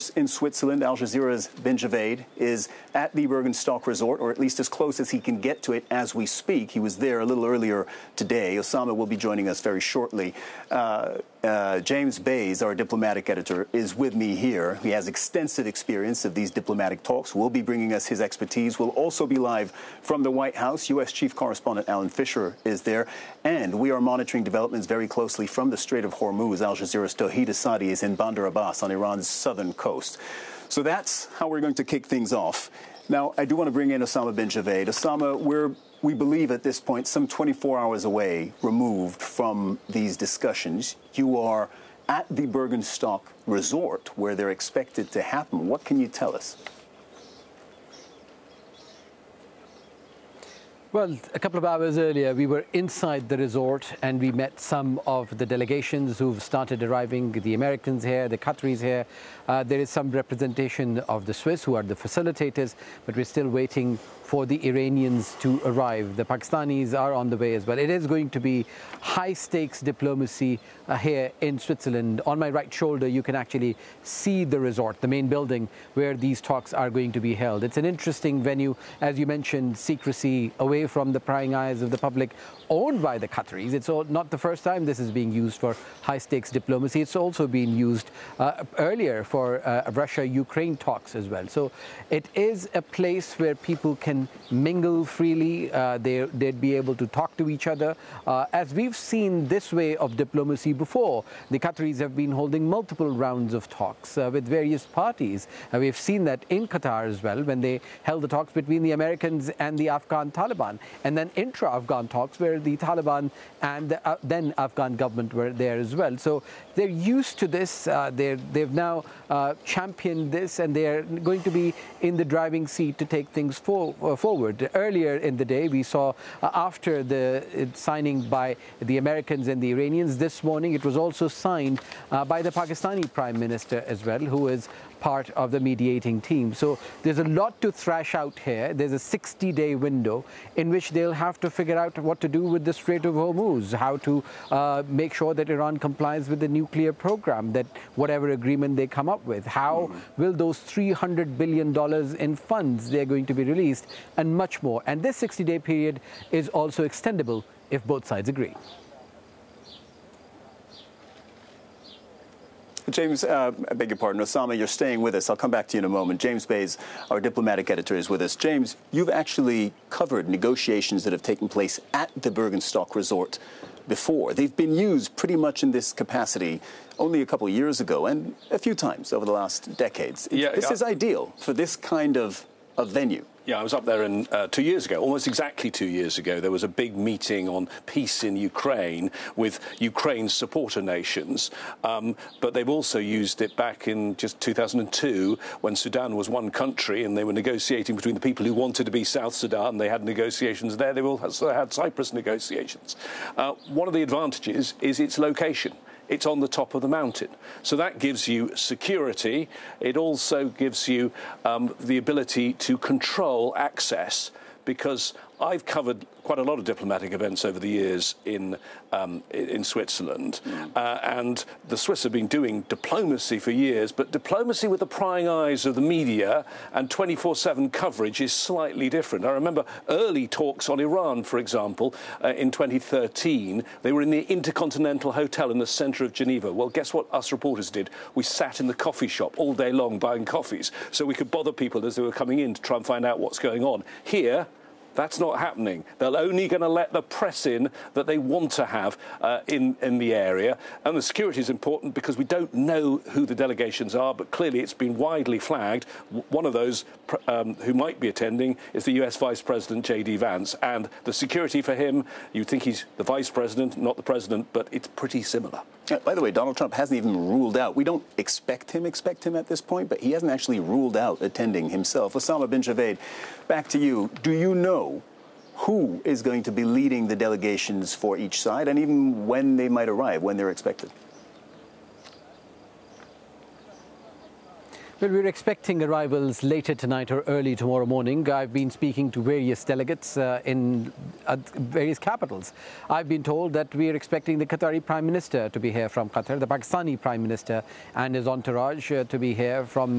In Switzerland, Al Jazeera's Ben Javaid is at the Bergenstock Resort, or at least as close as he can get to it as we speak. He was there a little earlier today. Osama will be joining us very shortly. James Bays, our diplomatic editor, is with me here. He has extensive experience of these diplomatic talks. Will be bringing us his expertise. We'll also be live from the White House. U.S. Chief Correspondent Alan Fisher is there. And we are monitoring developments very closely from the Strait of Hormuz. Al Jazeera's Tawhid Asadi is in Bandar Abbas on Iran's southern coast. So that's how we're going to kick things off. Now, I do want to bring in Osama bin Javaid. Osama, we believe at this point some 24 hours away, removed from these discussions. You are at the Bergenstock Resort where they're expected to happen. What can you tell us? Well, a couple of hours earlier, we were inside the resort and we met some of the delegations who've started arriving, the Americans here, the Qataris here. There is some representation of the Swiss, who are the facilitators, but we're still waiting for the Iranians to arrive. The Pakistanis are on the way as well. It is going to be high-stakes diplomacy here in Switzerland. On my right shoulder, you can actually see the resort, the main building where these talks are going to be held. It's an interesting venue, as you mentioned, secrecy, away from the prying eyes of the public, owned by the Qataris. It's not the first time this is being used for high-stakes diplomacy. It's also been used earlier for Russia-Ukraine talks as well. So it is a place where people can mingle freely. They'd be able to talk to each other. As we've seen this way of diplomacy before, the Qataris have been holding multiple rounds of talks with various parties. We've seen that in Qatar as well, when they held the talks between the Americans and the Afghan Taliban, and then intra-Afghan talks where the Taliban and the then Afghan government were there as well. So they're used to this. They've now championed this, and they're going to be in the driving seat to take things forward. Earlier in the day, we saw after the signing by the Americans and the Iranians, this morning it was also signed by the Pakistani Prime Minister as well, who is part of the mediating team. So there's a lot to thrash out here. There's a 60-day window in which they'll have to figure out what to do with the Strait of Hormuz, how to make sure that Iran complies with the nuclear program, that whatever agreement they come up with, how will those $300 billion in funds they're going to be released, and much more. And this 60-day period is also extendable if both sides agree. James, I beg your pardon, Osama, you're staying with us. I'll come back to you in a moment. James Bays, our diplomatic editor, is with us. James, you've actually covered negotiations that have taken place at the Bergenstock Resort before. They've been used pretty much in this capacity only a couple of years ago and a few times over the last decades. This is ideal for this kind of venue. Yeah, I was up there 2 years ago, almost exactly 2 years ago. There was a big meeting on peace in Ukraine with Ukraine's supporter nations. But they've also used it back in just 2002 when Sudan was one country and they were negotiating between the people who wanted to be South Sudan. They had negotiations there. They also had Cyprus negotiations. One of the advantages is its location. It's on the top of the mountain. So that gives you security. It also gives you the ability to control access, because I've covered quite a lot of diplomatic events over the years in Switzerland. And the Swiss have been doing diplomacy for years, but diplomacy with the prying eyes of the media and 24/7 coverage is slightly different. I remember early talks on Iran, for example, in 2013. They were in the Intercontinental Hotel in the centre of Geneva. Well, guess what us reporters did? We sat in the coffee shop all day long buying coffees so we could bother people as they were coming in to try and find out what's going on. Here, that's not happening. They're only going to let the press in that they want to have in the area. And the security is important because we don't know who the delegations are, but clearly it's been widely flagged. One of those who might be attending is the US Vice President, J.D. Vance. And the security for him, you'd think he's the Vice President, not the President, but it's pretty similar. By the way, Donald Trump hasn't even ruled out. We don't expect him at this point, but he hasn't actually ruled out attending himself. Osama bin Javaid, back to you. Do you know who is going to be leading the delegations for each side, and even when they might arrive, when they're expected? Well, we're expecting arrivals later tonight or early tomorrow morning. I've been speaking to various delegates in various capitals. I've been told that we're expecting the Qatari Prime Minister to be here from Qatar, the Pakistani Prime Minister and his entourage to be here from